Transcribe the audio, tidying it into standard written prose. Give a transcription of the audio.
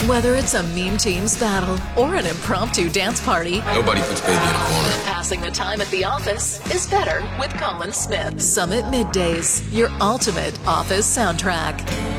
Whether it's a meme team's battle or an impromptu dance party, Nobody puts baby in a corner. passing the time at the office is better with Colin Smith. Summit Middays, your ultimate office soundtrack.